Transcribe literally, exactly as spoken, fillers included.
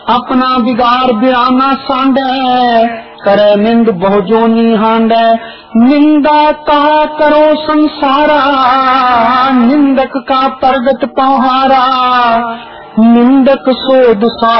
अपना बिगाड़ बिराना सांडे, करे निंद बहुजोनी हांडे। निंदा का करो संसारा, निंदक का प्रगट पहारा। निंदक शोध सा